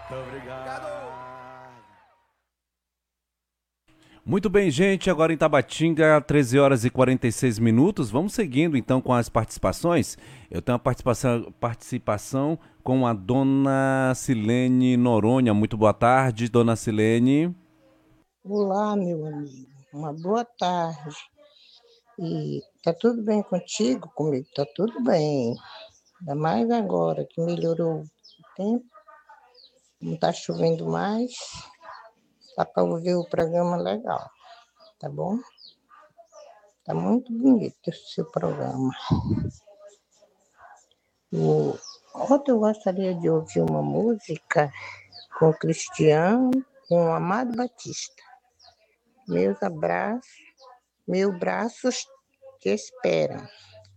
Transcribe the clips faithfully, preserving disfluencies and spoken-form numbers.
Muito obrigado. Muito bem, gente. Agora em Tabatinga, treze horas e quarenta e seis minutos. Vamos seguindo então com as participações. Eu tenho uma participação, participação com a dona Silene Noronha. Muito boa tarde, dona Silene. Olá, meu amigo. Uma boa tarde. E tá tudo bem contigo? Comigo tá tudo bem. Ainda mais agora que melhorou o tempo, não tá chovendo mais. Dá para ouvir o programa legal, tá bom? Tá muito bonito esse seu programa. O... Ontem eu gostaria de ouvir uma música com o Cristiano, com o Amado Batista. Meus abraços, meus braços te esperam.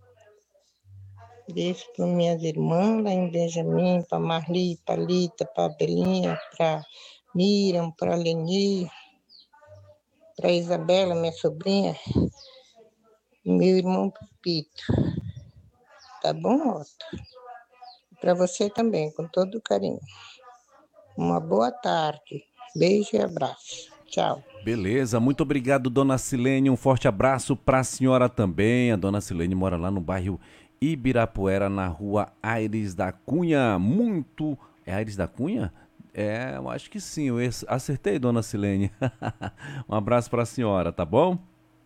Beijo para minhas irmãs, lá em Benjamin, para Marli, para Lita, para Belinha, para Miriam, para Leni, para Isabela, minha sobrinha, e meu irmão Pepito. Tá bom, Otto? Para você também, com todo carinho. Uma boa tarde. Beijo e abraço. Tchau. Beleza, muito obrigado, dona Silene. Um forte abraço para a senhora também. A dona Silene mora lá no bairro Ibirapuera, na rua Aires da Cunha. Muito. É Aires da Cunha? É, eu acho que sim. Eu acertei, dona Silene. Um abraço para a senhora, tá bom?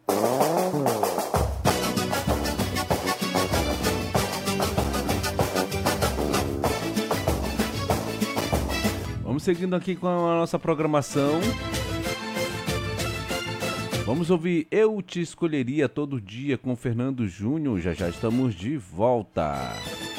Vamos seguindo aqui com a nossa programação. Vamos ouvir Eu Te Escolheria Todo Dia com Fernando Júnior. Já já estamos de volta.